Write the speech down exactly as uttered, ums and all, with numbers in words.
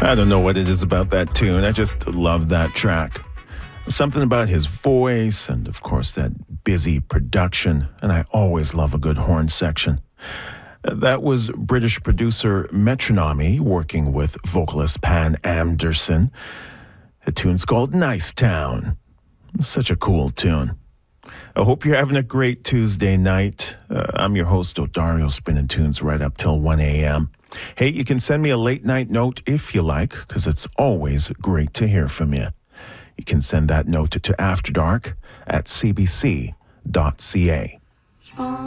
I don't know what it is about that tune. I just love that track. Something about his voice and, of course, that busy production. And I always love a good horn section. That was British producer Metronomy working with vocalist Pan Anderson. The tune's called Nice Town. Such a cool tune. I hope you're having a great Tuesday night. Uh, I'm your host, Odario, spinning tunes right up till one a.m. Hey, you can send me a late night note if you like, because it's always great to hear from you. You can send that note to After Dark at c b c dot c a.